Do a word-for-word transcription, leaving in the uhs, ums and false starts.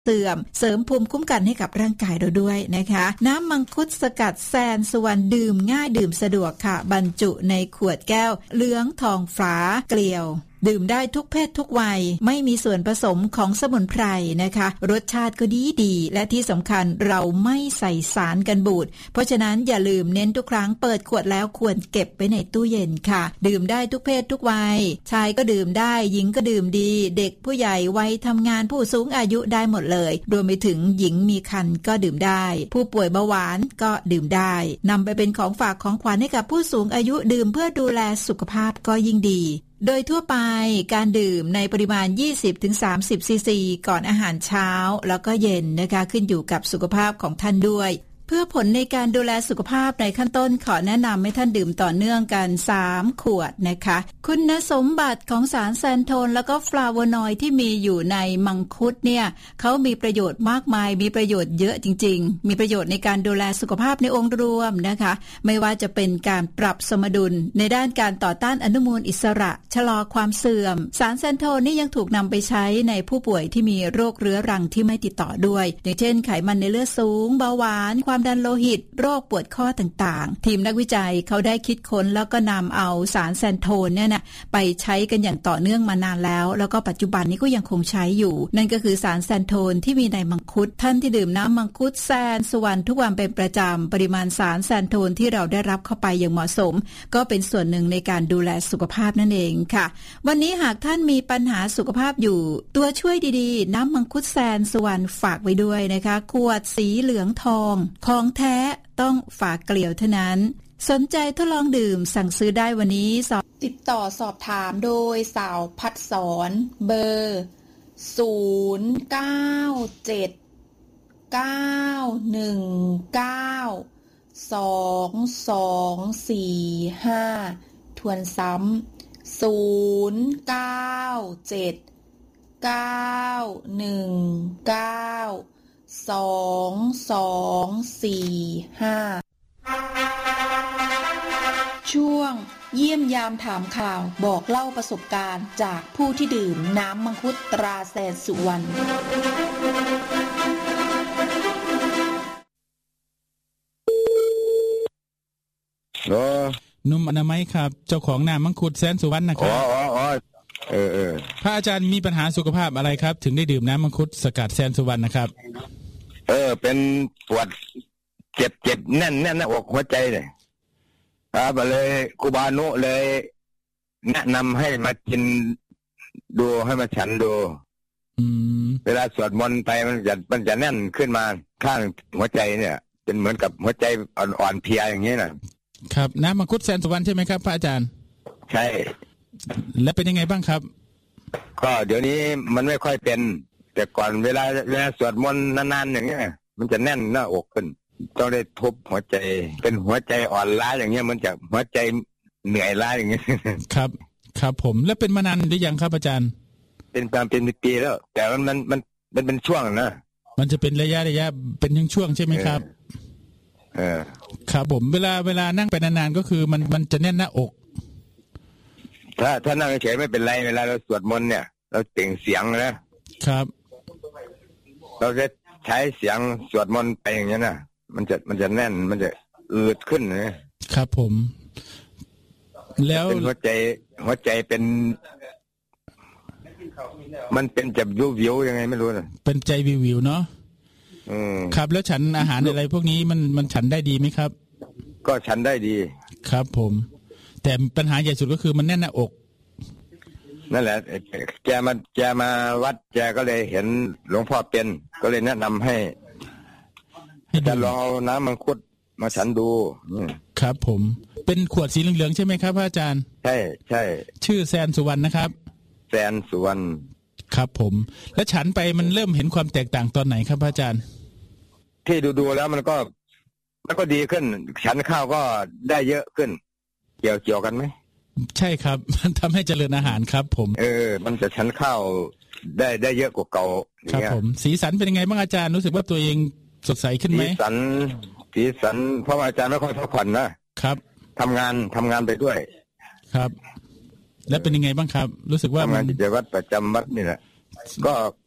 เสื่อมเสริมภูมิคุ้มกันให้กับร่างกายเราด้วยนะคะน้ำมังคุดสกัดแซนสุวรรณดื่มง่ายดื่มสะดวกค่ะบรรจุในขวดแก้วเหลืองทองฟ้าเกลียวดื่มได้ทุกเพศทุกวัยไม่มีส่วนผสมของสมุนไพรนะคะรสชาติก็ดีดีและที่สำคัญเราไม่ใส่สารกันบูดเพราะฉะนั้นอย่าลืมเน้นทุกครั้งเปิดขวดแล้วควรเก็บไว้ในตู้เย็นค่ะดื่มได้ทุกเพศทุกวัยชายก็ดื่มได้หญิงก็ดื่มดีเด็กผู้ใหญ่วัยทำงานผู้สูงอายุได้หมดเลยรวมไปถึงหญิงมีครรภ์ก็ดื่มได้ผู้ป่วยเบาหวานก็ดื่มได้นำไปเป็นของฝากของขวัญให้กับผู้สูงอายุดื่มเพื่อดูแลสุขภาพก็ยิ่งดีโดยทั่วไปการดื่มในปริมาณ ยี่สิบถึงสามสิบ ซีซีก่อนอาหารเช้าแล้วก็เย็นนะคะขึ้นอยู่กับสุขภาพของท่านด้วยเพื่อผลในการดูแลสุขภาพในขั้นต้นขอแนะนำให้ท่านดื่มต่อเนื่องกันสามขวดนะคะคุณสมบัติของสารแซนโทนแล้วก็ฟลาโวนอยด์ที่มีอยู่ในมังคุดเนี่ยเขามีประโยชน์มากมายมีประโยชน์เยอะจริงๆมีประโยชน์ในการดูแลสุขภาพในองค์รวมนะคะไม่ว่าจะเป็นการปรับสมดุลในด้านการต่อต้านอนุมูลอิสระชะลอความเสื่อมสารแซนโทนนี่ยังถูกนำไปใช้ในผู้ป่วยที่มีโรคเรื้อรังที่ไม่ติดต่อด้วยอย่างเช่นไขมันในเลือดสูงเบาหวานความดันโลหิตโรคปวดข้อต่างๆทีมนักวิจัยเขาได้คิดค้นแล้วก็นำเอาสารแซนโทนเนี่ยนะไปใช้กันอย่างต่อเนื่องมานานแล้วแล้วก็ปัจจุบันนี้ก็ยังคงใช้อยู่นั่นก็คือสารแซนโทนที่มีในมังคุดท่านที่ดื่มน้ำมังคุดแซนสุวรรณทุกวันเป็นประจำปริมาณสารแซนโทนที่เราได้รับเข้าไปอย่างเหมาะสมก็เป็นส่วนหนึ่งในการดูแลสุขภาพนั่นเองค่ะวันนี้หากท่านมีปัญหาสุขภาพอยู่ตัวช่วยดีๆน้ำมังคุดแซนสุวรรณฝากไว้ด้วยนะคะขวดสีเหลืองทองของแท้ต้องฝาเกลียวเท่านั้นสนใจทดลองดื่มสั่งซื้อได้วันนี้ติดต่อสอบถามโดยสาวพัดสอนเบอร์ศูนย์ เก้า เจ็ด เก้า หนึ่ง เก้า สอง สอง สี่ ห้าทวนซ้ำศูนย์ เก้า เจ็ด เก้า หนึ่ง เก้าสอง สอง สี่ ห้าช่วงเยี่ยมยามถามข่าวบอกเล่าประสบการณ์จากผู้ที่ดื่มน้ำมังคุดตราแซนสุวรรณโอ้นุ่มอนามัยครับเจ้าของน้ำมังคุดแซนสุวรรณนะครับอ๋ออ๋อเออเออพระอาจารย์มีปัญหาสุขภาพอะไรครับถึงได้ดื่มน้ำมังคุดสกัดแซนสุวรรณนะครับเออเป็นปวดเจ็บเจ็บแน่นแน่นหน้าอกหัวใจเลยครับเลยครูบานุเลยแนะนำให้มากินดูให้มาฉันดูเวลาสวดมนต์ไปมันจะมันจะแน่นขึ้นมาข้างหัวใจเนี่ยเป็นเหมือนกับหัวใจอ่อนๆเพลียอย่างนี้นะครับน้ำมังคุดแซนสุวรรณใช่ไหมครับพระอาจารย์ใช่และเป็นยังไงบ้างครับก็เดี๋ยวนี้มันไม่ค่อยเป็นแต่ก่อนเวลาเวลาสวดมนต์นานๆอย่างเงี้ยมันจะแน่นหน้าอกขึ้นต้องได้ทุบหัวใจเป็นหัวใจอ่อนล้าอย่างเงี้ยมันจะหัวใจเหนื่อยล้าอย่างเงี้ยครับครับผมแล้วเป็นมานานหรือยังครับอาจารย์เป็นตามเป็นปีแล้วแต่มันมันมันมันเป็นช่วงนะมันจะเป็นระยะระยะเป็นช่วงๆใช่ไหมครับเออครับผมเวลาเวลานั่งไปนานๆก็คือมันมันจะแน่นหน้าอกถ้าถ้านั่งเฉยไม่เป็นไรเวลาเราสวดมนต์เนี่ยเราเปล่งเสียงนะครับเราจะใช้เสียงสวดมนต์ไปอย่างนี้นะมันจะมันจะแน่นมันจะอืดขึ้นนะครับผมแล้วเป็นหัวใจหัวใจเป็นมันเป็นจับวิววิวยังไงไม่รู้นะเป็นใจวิววิวเนาะอืมครับแล้วฉันอาหารอะไรพวกนี้มันมันฉันได้ดีไหมครับก็ฉันได้ดีครับผมแต่ปัญหาใหญ่สุดก็คือมันแน่นหน้าอกนั่นแหละแกมาแกมาวัดแกก็เลยเห็นหลวงพ่อเป็นก็เลยแนะนำให้จะลองเอาน้ำมังคุดมาฉันดูครับผมเป็นขวดสีเหลืองๆใช่ไหมครับพระอาจารย์ใช่ใช่ชื่อแซนสุวรรณนะครับแซนสุวรรณครับผมแล้วฉันไปมันเริ่มเห็นความแตกต่างตอนไหนครับพระอาจารย์ที่ดูๆแล้วมันก็มันก็ดีขึ้นฉันข้าวก็ได้เยอะขึ้นเกี่ยวเกี่ยวกันไหมใช่ครับมันทำให้เจริญอาหารครับผมเออมันจะฉันข้าวได้ได้เยอะกว่าเก่าครับผมสีสันเป็นยังไงบ้างอาจารย์รู้สึกว่าตัวเองสดใสขึ้นไหมสีสันสีสันเพราะอาจารย์ไม่ค่อยพักผ่อนนะครับทำงานทำงานไปด้วยครับแล้วเป็นยังไงบ้างครับรู้สึกว่าทำงานกิจวัตรประจำวัดนี่แหละก็